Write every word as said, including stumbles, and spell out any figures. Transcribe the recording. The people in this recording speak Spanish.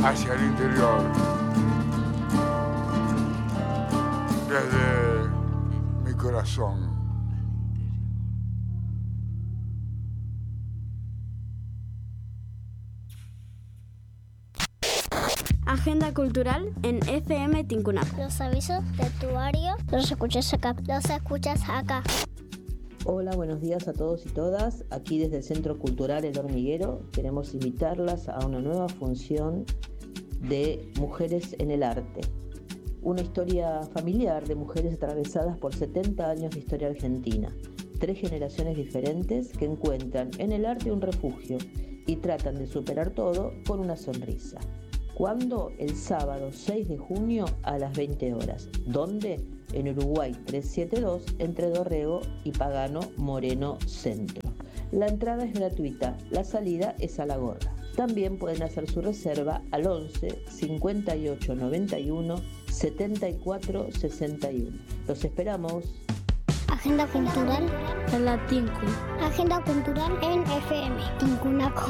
hacia el interior. Desde mi corazón. Agenda cultural en F M Tincunaco. Los avisos de tuario los escuchas acá. Los escuchas acá. Hola, buenos días a todos y todas. Aquí desde el Centro Cultural El Hormiguero queremos invitarlas a una nueva función de Mujeres en el Arte. Una historia familiar de mujeres atravesadas por setenta años de historia argentina. Tres generaciones diferentes que encuentran en el arte un refugio y tratan de superar todo con una sonrisa. ¿Cuándo? El sábado seis de junio a las veinte horas. ¿Dónde? En Uruguay trescientos setenta y dos, entre Dorrego y Pagano Moreno Centro. La entrada es gratuita, la salida es a la gorra. También pueden hacer su reserva al once, cincuenta y ocho, noventa y uno, setenta y cuatro, sesenta y uno. Los esperamos. Agenda cultural en la Tincu. Agenda cultural en F M Tincunaco.